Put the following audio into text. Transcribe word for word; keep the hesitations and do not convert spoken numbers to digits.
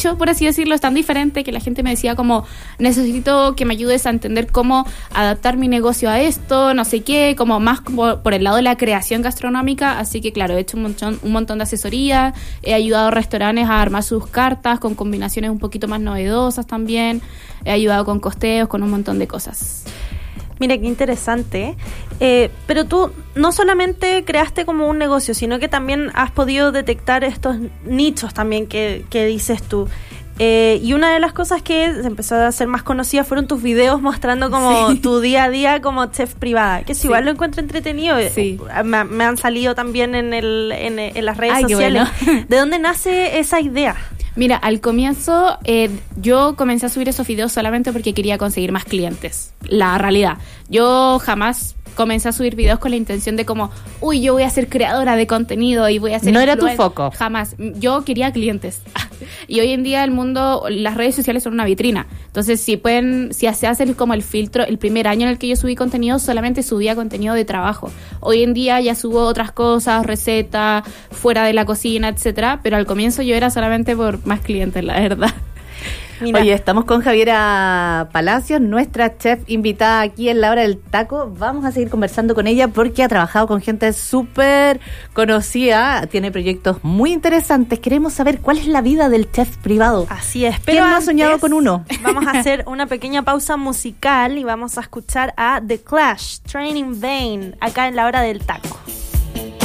nicho, por así decirlo, es tan diferente que la gente me decía como, necesito que me ayudes a entender cómo adaptar mi negocio a esto, no sé qué, como más como por el lado de la creación gastronómica. Así que claro, he hecho un montón, un montón de asesoría, he ayudado a restaurantes a armar sus cartas con combinaciones un poquito más novedosas también, he ayudado con costeos, con un montón de cosas. Mira, qué interesante. Eh, pero tú no solamente creaste como un negocio, sino que también has podido detectar estos nichos también que, que dices tú. Eh, y una de las cosas que empezó a ser más conocida fueron tus videos mostrando como sí. tu día a día como chef privada, que si sí. igual lo encuentro entretenido. Sí. Me, me han salido también en, el, en, en las redes Ay, sociales. Bueno. ¿De dónde nace esa idea? Mira, al comienzo eh, yo comencé a subir esos videos solamente porque quería conseguir más clientes. La realidad, yo jamás comencé a subir videos con la intención de como, uy, yo voy a ser creadora de contenido y voy a ser... No era tu foco. Jamás. Yo quería clientes. Y hoy en día el mundo, las redes sociales son una vitrina. Entonces, si pueden, si se hace como el filtro, el primer año en el que yo subí contenido, solamente subía contenido de trabajo. Hoy en día ya subo otras cosas, recetas, fuera de la cocina, etcétera. Pero al comienzo yo era solamente por más clientes, la verdad. Mira. Oye, estamos con Javiera Palacios, nuestra chef invitada aquí en La Hora del Taco. Vamos a seguir conversando con ella porque ha trabajado con gente súper conocida, tiene proyectos muy interesantes. Queremos saber cuál es la vida del chef privado. Así es, pero ¿quién no ha soñado con uno? Vamos a hacer una pequeña pausa musical y vamos a escuchar a The Clash, Training Vain, acá en La Hora del Taco.